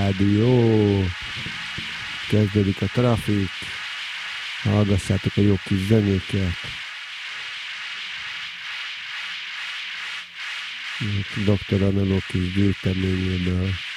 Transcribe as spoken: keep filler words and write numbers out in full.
Rádió. Kezdődik a trafik. Hallgassátok a jó kis zenéket. doktor Aneló kis gyűjteményéből.